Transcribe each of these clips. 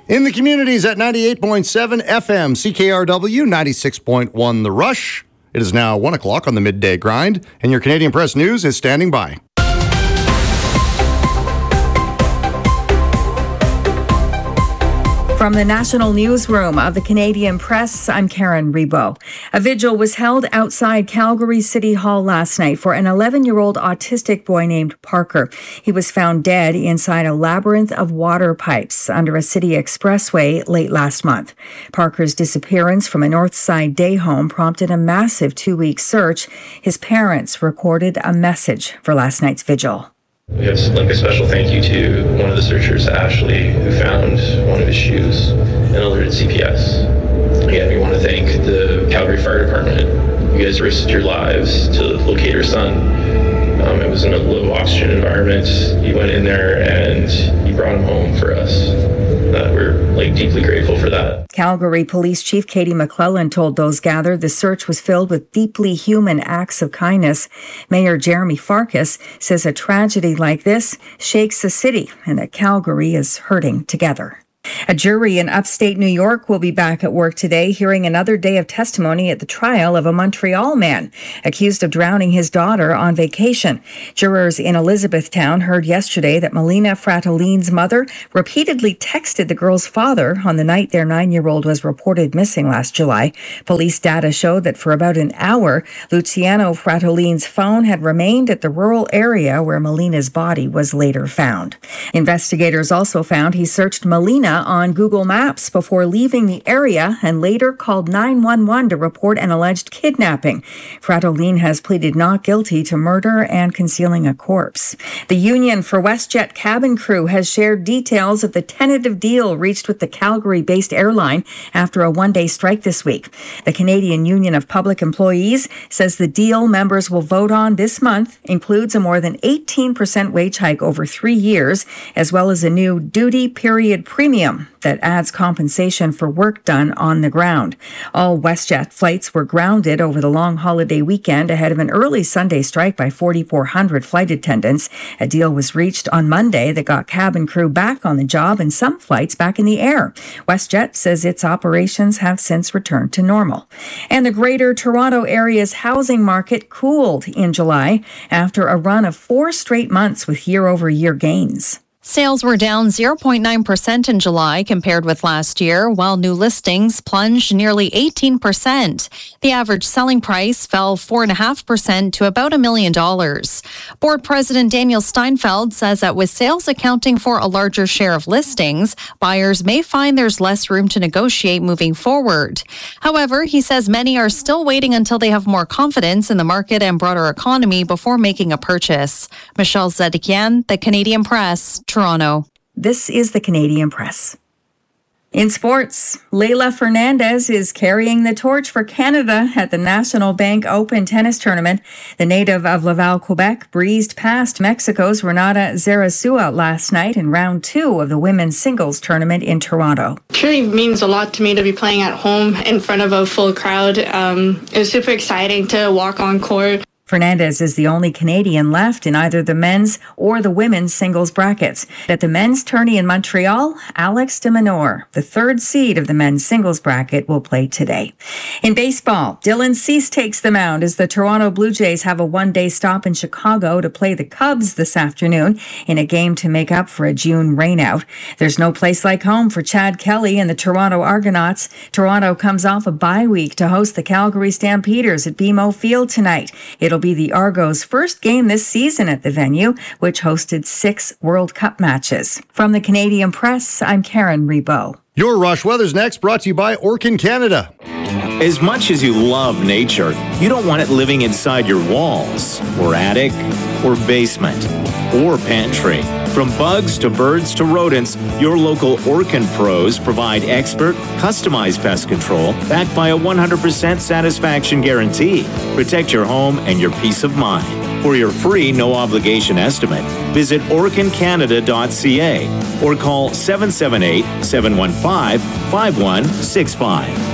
In the communities at 98.7 FM, CKRW, 96.1 The Rush. It is now 1 o'clock on the midday grind, and your Canadian Press News is standing by. From the National Newsroom of the Canadian Press, I'm Karen Rebo. A vigil was held outside Calgary City Hall last night for an 11-year-old autistic boy named Parker. He was found dead inside a labyrinth of water pipes under a city expressway late last month. Parker's disappearance from a Northside day home prompted a massive 2-week search. His parents recorded a message for last night's vigil. We have a special thank you to one of the searchers, Ashley, who found one of his shoes and alerted CPS. Again, we want to thank the Calgary Fire Department. You guys risked your lives to locate her son. It was in a low oxygen environment. You went in there and you brought him home for us. We're deeply grateful for that. Calgary Police Chief Katie McClellan told those gathered the search was filled with deeply human acts of kindness. Mayor Jeremy Farkas says a tragedy like this shakes the city and that Calgary is hurting together. A jury in upstate New York will be back at work today, hearing another day of testimony at the trial of a Montreal man accused of drowning his daughter on vacation. Jurors in Elizabethtown heard yesterday that Melina Fratoline's mother repeatedly texted the girl's father on the night their 9-year-old was reported missing last July. Police data showed that for about an hour, Luciano Fratoline's phone had remained at the rural area where Melina's body was later found. Investigators also found he searched Melina on Google Maps before leaving the area and later called 911 to report an alleged kidnapping. Fratoline has pleaded not guilty to murder and concealing a corpse. The Union for WestJet cabin crew has shared details of the tentative deal reached with the Calgary-based airline after a one-day strike this week. The Canadian Union of Public Employees says the deal members will vote on this month includes a more than 18% wage hike over 3 years, as well as a new duty period premium that adds compensation for work done on the ground. All WestJet flights were grounded over the long holiday weekend ahead of an early Sunday strike by 4,400 flight attendants. A deal was reached on Monday that got cabin crew back on the job and some flights back in the air. WestJet says its operations have since returned to normal. And the Greater Toronto Area's housing market cooled in July after a run of 4 straight months with year-over-year gains. Sales were down 0.9% in July compared with last year, while new listings plunged nearly 18%. The average selling price fell 4.5% to about $1 million. Board President Daniel Steinfeld says that with sales accounting for a larger share of listings, buyers may find there's less room to negotiate moving forward. However, he says many are still waiting until they have more confidence in the market and broader economy before making a purchase. Michelle Zedekian, The Canadian Press, Toronto. This is the Canadian Press. In sports, Leylah Fernandez is carrying the torch for Canada at the National Bank Open tennis tournament. The native of Laval, Quebec, breezed past Mexico's Renata Zarazua last night in round 2 of the women's singles tournament in Toronto. It truly means a lot to me to be playing at home in front of a full crowd. It was super exciting to walk on court. Fernandez is the only Canadian left in either the men's or the women's singles brackets. At the men's tourney in Montreal, Alex de Minaur, the 3rd seed of the men's singles bracket, will play today. In baseball, Dylan Cease takes the mound as the Toronto Blue Jays have a one-day stop in Chicago to play the Cubs this afternoon in a game to make up for a June rainout. There's no place like home for Chad Kelly and the Toronto Argonauts. Toronto comes off a bye week to host the Calgary Stampeders at BMO Field tonight. It'll be the Argos' first game this season at the venue, which hosted 6 World Cup matches. From the Canadian Press, I'm Karen Rebo. Your Rush Weather's next, brought to you by Orkin Canada. As much as you love nature, you don't want it living inside your walls, or attic, or basement, or pantry. From bugs to birds to rodents, your local Orkin pros provide expert, customized pest control backed by a 100% satisfaction guarantee. Protect your home and your peace of mind. For your free, no-obligation estimate, visit orkincanada.ca or call 778-715-5165.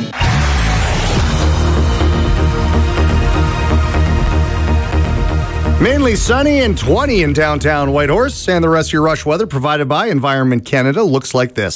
Mainly sunny and 20 in downtown Whitehorse, and the rest of your rush weather provided by Environment Canada looks like this.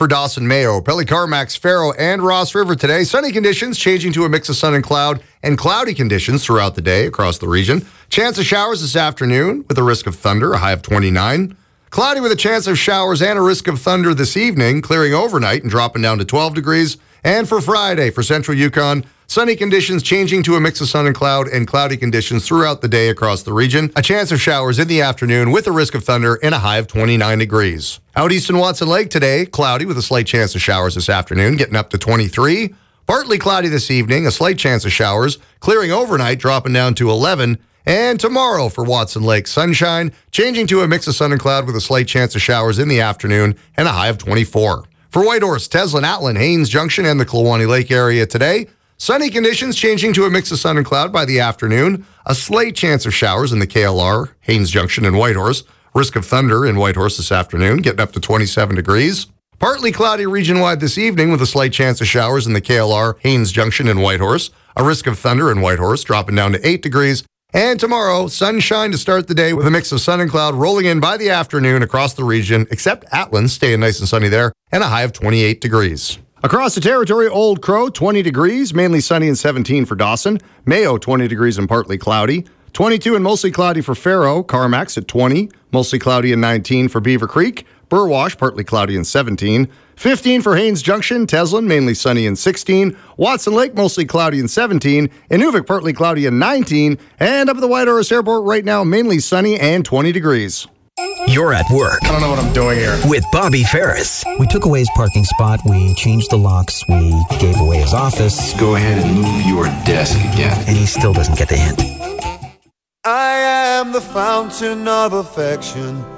for Dawson, Mayo, Pelly, Carmax, Faro, and Ross River today. Sunny conditions changing to a mix of sun and cloudy conditions throughout the day across the region. Chance of showers this afternoon with a risk of thunder, a high of 29. Cloudy with a chance of showers and a risk of thunder this evening, clearing overnight and dropping down to 12 degrees. And for Friday, for central Yukon, sunny conditions changing to a mix of sun and cloudy conditions throughout the day across the region. A chance of showers in the afternoon with a risk of thunder and a high of 29 degrees. Out east in Watson Lake today, cloudy with a slight chance of showers this afternoon, getting up to 23. Partly cloudy this evening, a slight chance of showers, clearing overnight, dropping down to 11. And tomorrow for Watson Lake, sunshine, changing to a mix of sun and cloud with a slight chance of showers in the afternoon and a high of 24. For Whitehorse, Teslin, Atlin, Haines Junction, and the Kluwani Lake area today, sunny conditions changing to a mix of sun and cloud by the afternoon. A slight chance of showers in the KLR, Haines Junction, and Whitehorse. Risk of thunder in Whitehorse this afternoon, getting up to 27 degrees. Partly cloudy region-wide this evening with a slight chance of showers in the KLR, Haines Junction, and Whitehorse. A risk of thunder in Whitehorse, dropping down to 8 degrees. And tomorrow, sunshine to start the day with a mix of sun and cloud rolling in by the afternoon across the region, except Atlin, staying nice and sunny there, and a high of 28 degrees. Across the territory, Old Crow, 20 degrees, mainly sunny and 17 for Dawson. Mayo, 20 degrees and partly cloudy. 22 and mostly cloudy for Faro. Carmax at 20, mostly cloudy and 19 for Beaver Creek. Burwash, partly cloudy and 17. 15 for Haines Junction. Teslin, mainly sunny and 16. Watson Lake, mostly cloudy and 17. Inuvik, partly cloudy and 19. And up at the Whitehorse Airport right now, mainly sunny and 20 degrees. You're at work. I don't know what I'm doing here. With Bobby Ferris. We took away his parking spot. We changed the locks. We gave away his office. Go ahead and move your desk again. And he still doesn't get the hint. I am the fountain of affection.